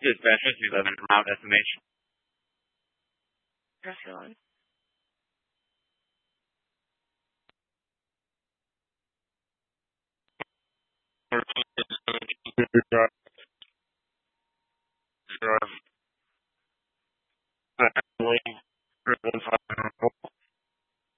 Dispatchers 11, route estimation. Press your line. Drive.